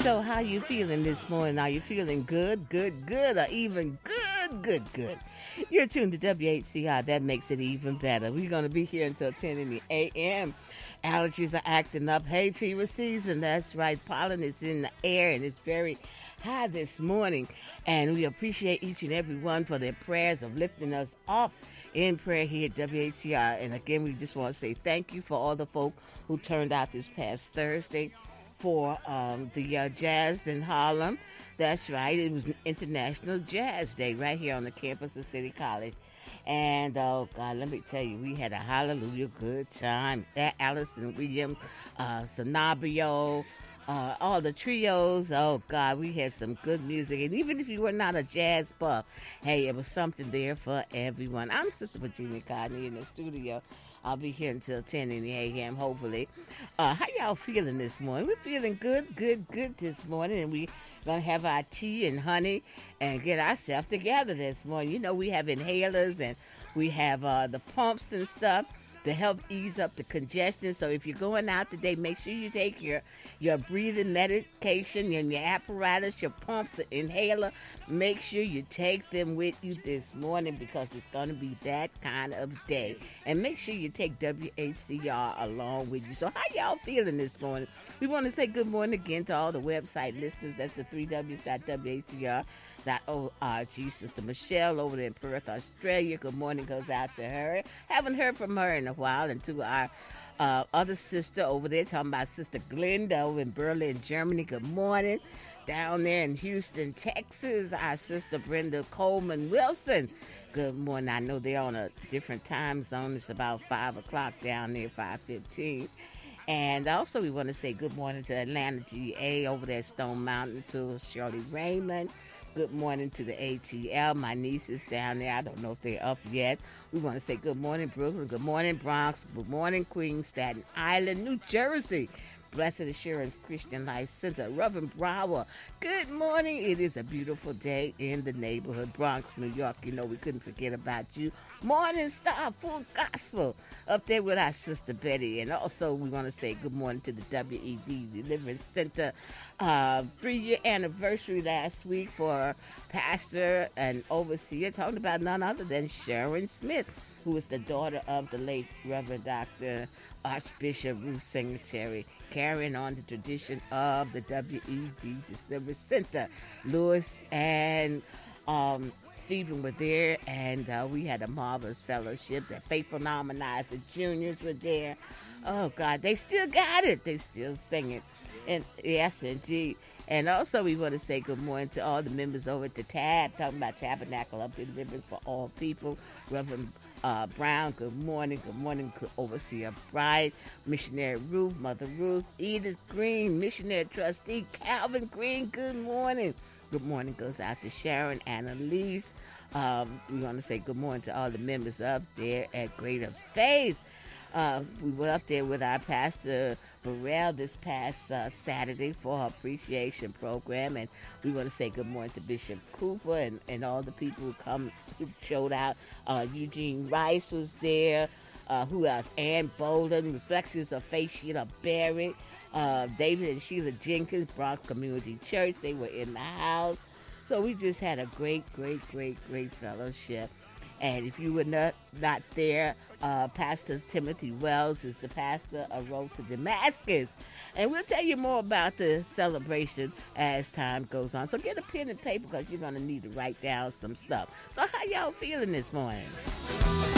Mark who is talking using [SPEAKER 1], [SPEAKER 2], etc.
[SPEAKER 1] So how you feeling this morning? Are you feeling good, or even good? You're tuned to WHCR. That makes it even better. We're going to be here until 10 in the a.m. Allergies are acting up. Hay fever season. That's right. Pollen is in the air, and it's very high this morning. And we appreciate each and every one for their prayers of lifting us up in prayer here at WHCR. And again, we just want to say thank you for all the folk who turned out this past Thursday for the Jazz in Harlem. That's right. It was an International Jazz Day right here on the campus of City College. And, oh, God, let me tell you, we had a hallelujah good time. That Allison Williams, Sanabrio, all the trios. Oh, God, we had some good music. And even if you were not a jazz buff, hey, it was something there for everyone. I'm Sister Virginia Codney in the studio. I'll be here until 10 in the a.m., hopefully. How y'all feeling this morning? We're feeling good this morning, and we're going to have our tea and honey and get ourselves together this morning. You know, we have inhalers, and we have the pumps and stuff to help ease up the congestion. So if you're going out today, make sure you take your breathing medication and your apparatus, your pumps, the inhaler. Make sure you take them with you this morning because it's going to be that kind of day. And make sure you take WHCR along with you. So how y'all feeling this morning? We want to say good morning again to all the website listeners. That's the 3Ws.WHCR.org. Sister Michelle over there in Perth, Australia. Good morning goes out to her. Haven't heard from her in a while. And to our other sister over there, talking about Sister Glenda over in Berlin, Germany. Good morning. Down there in Houston, Texas, our sister Brenda Coleman Wilson. Good morning. I know they're on a different time zone. It's about 5 o'clock down there, 5:15. And also we want to say good morning to Atlanta GA over there at Stone Mountain, to Shirley Raymond. Good morning to the ATL. My niece is down there. I don't know if they're up yet. We want to say good morning, Brooklyn. Good morning, Bronx. Good morning, Queens, Staten Island, New Jersey. Blessed Assurance Christian Life Center, Reverend Brower. Good morning. It is a beautiful day in the neighborhood, Bronx, New York. You know we couldn't forget about you. Morning Star, Full Gospel, up there with our sister Betty. And also we want to say good morning to the WED Deliverance Center. 3-year anniversary last week for pastor and overseer, talking about none other than Sharon Smith, who is the daughter of the late Reverend Dr. Archbishop Ruth Singletary, carrying on the tradition of the WED Deliverance Center. Lewis and Stephen were there, and we had a marvelous fellowship. The Faithful Nominized, the juniors were there. Oh, God, they still got it. They still sing it. And yes, indeed. And also we want to say good morning to all the members over at the TAB, talking about Tabernacle of Deliverance for All People. Reverend Brown, good morning. Good morning, Overseer Bright, Missionary Ruth, Mother Ruth, Edith Green, Missionary Trustee Calvin Green, good morning. Good morning goes out to Sharon, Annalise. We want to say good morning to all the members up there at Greater Faith. We were up there with our pastor Burrell this past Saturday for her appreciation program, and we want to say good morning to Bishop Cooper and all the people who showed out. Eugene Rice was there. Who else? Ann Bolden, Reflections of Faith, Sheila Barrett, David and Sheila Jenkins, Bronx Community Church. They were in the house. So we just had a great fellowship. And if you were not there, Pastor Timothy Wells is the pastor of Road to Damascus. And we'll tell you more about the celebration as time goes on. So get a pen and paper because you're going to need to write down some stuff. So how y'all feeling this morning?